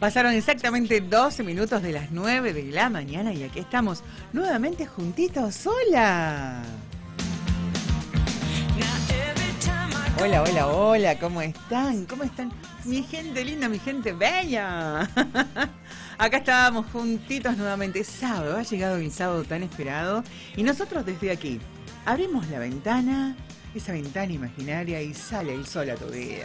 Pasaron exactamente 12 minutos de las 9 de la mañana y aquí estamos nuevamente juntitos. ¡Hola! Hola, hola, hola, ¿cómo están? ¿Cómo están? Mi gente linda, mi gente bella. Acá estábamos juntitos nuevamente. Sábado, ha llegado el sábado tan esperado. Y nosotros desde aquí abrimos la ventana, esa ventana imaginaria, y sale el sol a tu vida.